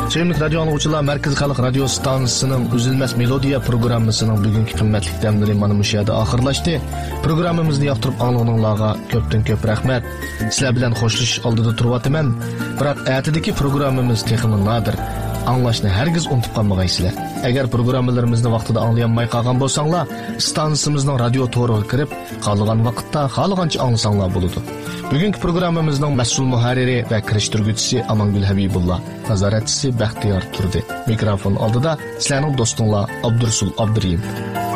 Sevimli radyo anlıqçılar, Merkez Xalq Radio Stansiyasının Üzülməz Melodiya programmasının bugünkü qimmatli dəmləri mana bu yerdə axırlaşdı. Proqramımızı yaxtırıb anlığınlarga köpdən köp rəhmət. Sizlər bilan xoşluş aldıda turvatıman. Biroq ətidəki proqramımız texnik nadir. Anlaşını hergiz unutup qalmağaysizlar. Eğer programmalarımızı vaqtida anlayanmay qalğan bolsanglar, stansiyamızın radio toruğa kirib, qalğan vaqtda qalğancha anlasanglar boludu. Bugünkü programmamızın mas'ul muharriri ve kirishtirguvchisi Amangul Habibullah, nazoratchisi Baxtiyor Turdi. Mikrofon oldida sizlarning do'stinglar Abdursul Abduriyim.